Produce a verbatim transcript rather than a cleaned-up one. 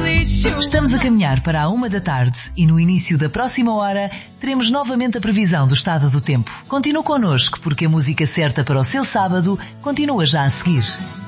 Estamos a caminhar para a uma da tarde e no início da próxima hora teremos novamente a previsão do estado do tempo. Continue connosco porque a música certa para o seu sábado continua já a seguir.